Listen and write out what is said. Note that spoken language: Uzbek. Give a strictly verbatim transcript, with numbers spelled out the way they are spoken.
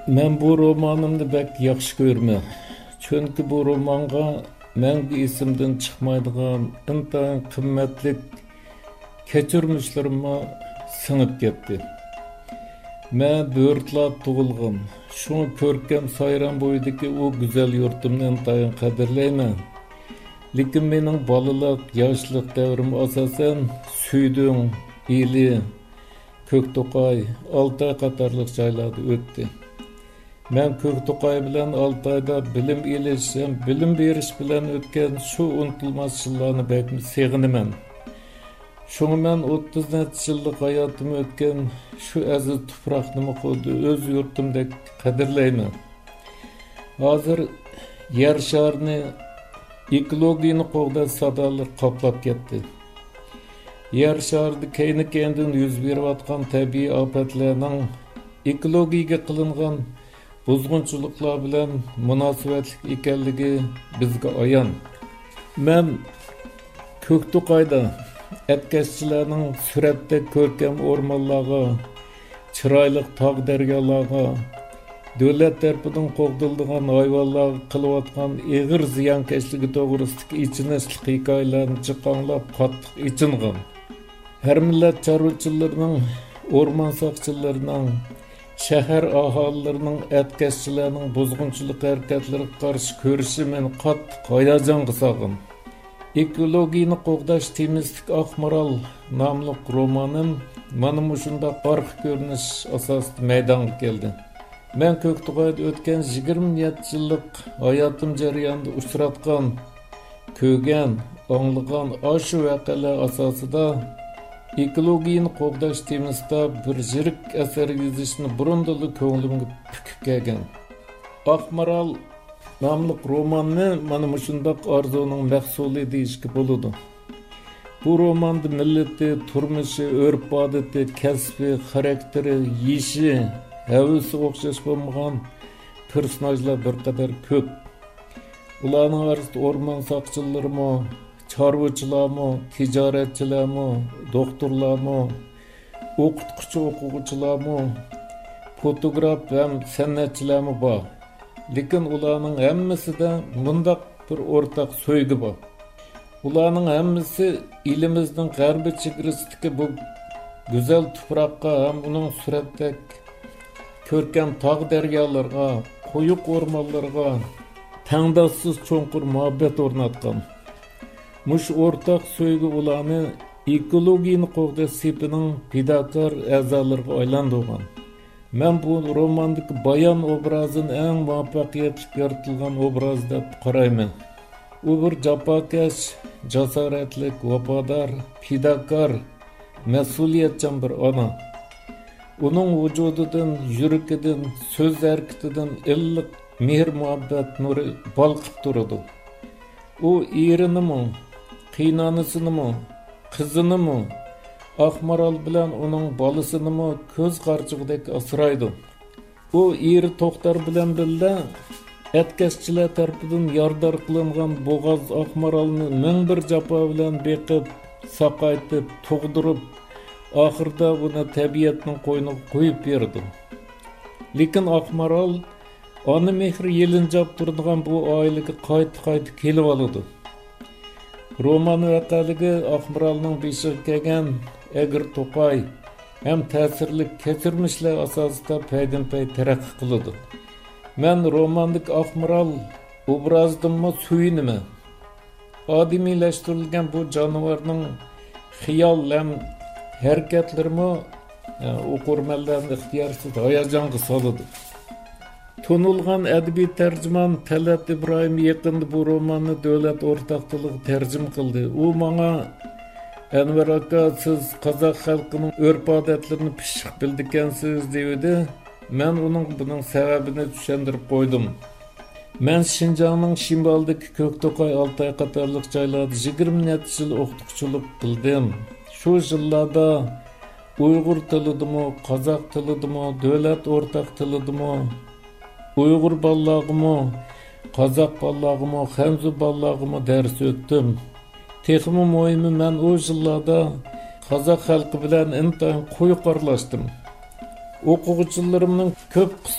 Men bu romanımda bek yaxşı görme. Çünkü bu romanga mengi isimden çıkmaydigan intayin kıymetlik keçirmişlerime sınıp gitti. Men böğürtlap tuğulgın. Şunu körkem sayran boydaki o güzel yurtumni intayin kadirleymen. Lekin mening balalık, yaşlık devrim asasen Süydüğün, İli, Köktokay, Altay qatarlıq joylarda o'tdi. Men Köktokay bilan Altayda bilim ilişsem, bilim beriş bilan o'tgan şu unutilmas yıllarni bekmi seg'inaman. Şunu men o'ttiz necha yillik hayotim o'tgan şu aziz tuproqni xuddi o'z yurtimdek qadrlayman. Hozir yer sharini ekologiyani qo'g'dash sadolar qoplab ketdi. Yer sharida kayni-kendin yuz berayotgan tabiiy ofatlarning ekologiyaga qilingan buzg'unchiliklar bilan munosabatli ekanligi bizga ayon. Men Köktokayda etkazchilarning suratda ko'rkam o'rmonlarga, chiroyli tog' daryolarga, davlat tarafidan qo'g'dildigan hayvonlarga qilayotgan ig'ir ziyonkashligi to'g'risidagi ichinishli hikoyalarni chiqanlab qattiq ichingan. Her millet çarvıçılarının, orman sakçılarının, şehir ahalilerinin, etkazchilarning buzg'unchilik harakatlariga qarshi ko'rishi men qattiq hayajonga solgan. Ekologiyani qo'g'dash temizlik Aqmaral nomli romanim mana mushunday farqi ko'rinish asosida maydonga keldi. Men Köktokayda o'tgan yigirma yetti yillik hayotim jarayonida uchratgan, ko'rgan, anglagan ashu voqealar asosida ekologiyani qo'g'dash temasida bir yirik asar yozishni burundalı ko'nglimga pukib kelgan. Aqmaral nomli romanni mana mushundoq orzuning mahsuli deyishga bo'ladi. Bu romanda millati, turmushi, urf-odati, kasbi, xarakteri, yeyishi, havasi o'xshash bo'lmagan personajlar bir qadar ko'p. Ularning orasida o'rmon soqchilarimi, chorvachilarmi, tijoratchilarmi, doktorlarmi, o'qituvchi o'quvchilarmi, fotograf va san'atchilarmi bor. Lekin ularning hammasida bundaq bir o'rtaq so'ygi bor. Ularning hammasi elimizning g'arbiy chegarasidagi bu go'zal tuproqqa ham uning suratdek ko'rkam tog' daryolarga, quyuq o'rmonlarga tangdossiz cho'nqur muhabbat o'rnatgan. Mush o'rtaq so'ygi ularni ekologiyani qo'g'dash sepining fidokor a'zolariga aylantirgan. Men bu romandagi bayon obrazini eng muvaffaqiyatli yoritilgan obraz deb qarayman. U bir jafokash, jasoratli, vafodor, fidokor, mas'uliyatchan bir ona. Uning vujudidan, yuragidan, so'z harakatidan illiq mehr muhabbat nuri balqib turadi. U erinimi, qiynonasini, qizini, Aqmaral bilan uning bolasini ko'z qarchig'idek asraydi. U eri To'xtar bilan birga etkazchilar tarafidan yordar qilingan bo'g'oz Aqmaralni ming bir jafo bilan beqib, saqaytib, tug'dirib, oxirida uni tabiatning qo'yniga qo'yib berdi. Lekin Aqmaral ona mehri yelinjab turadigan bu oilaga qayta-qayta kelib oladi. Roman voqealigi Aqmaralning beshiga kelgan Egir To'qay ham ta'sirli kechirmishlar asosida paydan-pay taraqqiy qiladi. Men romandagi Aqmaral obrazidan suyunaman. Odimiylashtirilgan bu jonivorning xiyol ham harakatlarimi o'qirmanlarni ixtiyorsiz hayajonga soladi. Tunulgan adabiy tarjimon Talat Ibrohim yaqinda bu romanni davlat o'rtaq tiliga tarjima qildi. U menga Anvar aka, siz qozoq xalqining urf-odatlarini pishiq bildikansiz dedi. Men uning buning sababini tushuntirib qo'ydim. Men Şinjanning shimolidagi Köktokay, Altay qatorliq joylarda yigirma necha yil o'qituvchilik qildim. Shu yillarda Uyg'ur tilidimi, qozoq tilidimi, davlat o'rtaq tilidimi, Uyg'ur ballarımı, qozoq ballarımı, xanzu ballarımı ders o'tdim. Texmi muhimi men o yillarda qozoq xalqi bilan intayin quyuq aralashdim. O'quvchilarimning ko'p